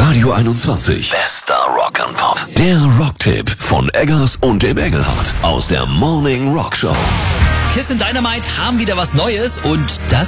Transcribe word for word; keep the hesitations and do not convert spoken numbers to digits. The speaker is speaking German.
Radio einundzwanzig. Bester Rock and Pop. Der Rocktipp von Eggers und dem Engelhardt aus der Morning Rock Show. Kiss and Dynamite haben wieder was Neues und das